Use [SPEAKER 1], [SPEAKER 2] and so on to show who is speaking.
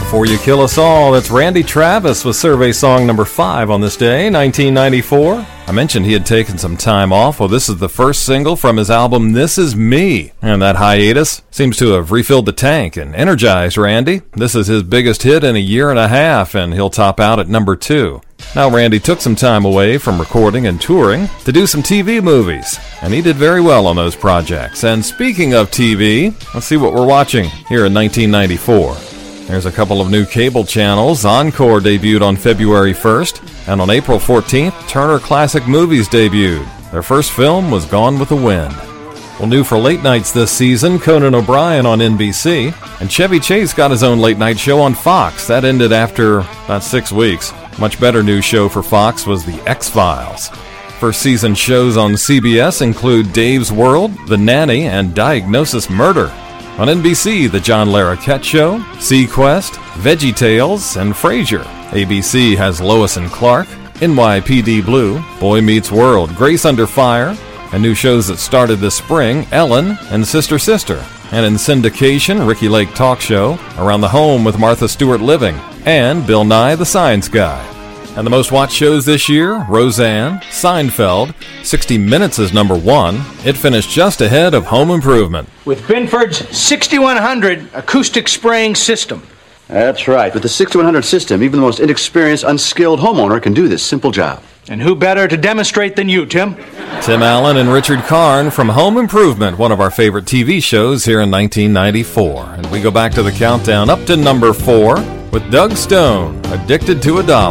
[SPEAKER 1] Before You Kill Us All, that's Randy Travis with survey song number 5 on this day, 1994. I mentioned he had taken some time off. Well, this is the first single from his album This Is Me. And that hiatus seems to have refilled the tank and energized Randy. This is his biggest hit in a year and a half, and he'll top out at number 2. Now, Randy took some time away from recording and touring to do some TV movies, and he did very well on those projects. And speaking of TV, let's see what we're watching here in 1994. There's a couple of new cable channels. Encore debuted on February 1st, and on April 14th, Turner Classic Movies debuted. Their first film was Gone with the Wind. Well, new for late nights this season, Conan O'Brien on NBC, and Chevy Chase got his own late night show on Fox. That ended after about 6 weeks. Much better new show for Fox was The X-Files. First season shows on CBS include Dave's World, The Nanny, and Diagnosis Murder. On NBC, The John Larroquette Show, Sequest, VeggieTales, and Frasier. ABC has Lois and Clark, NYPD Blue, Boy Meets World, Grace Under Fire, and new shows that started this spring, Ellen and Sister Sister. And in syndication, Ricky Lake Talk Show, Around the Home with Martha Stewart Living, and Bill Nye the Science Guy. And the most watched shows this year, Roseanne, Seinfeld, 60 Minutes is number 1. It finished just ahead of Home Improvement.
[SPEAKER 2] With Binford's 6100 acoustic spraying system.
[SPEAKER 3] That's right. With the 6100 system, even the most inexperienced, unskilled homeowner can do this simple job.
[SPEAKER 2] And who better to demonstrate than you, Tim?
[SPEAKER 1] Tim Allen and Richard Karn from Home Improvement, one of our favorite TV shows here in 1994. And we go back to the countdown up to number 4 with Doug Stone, Addicted to a Dollar.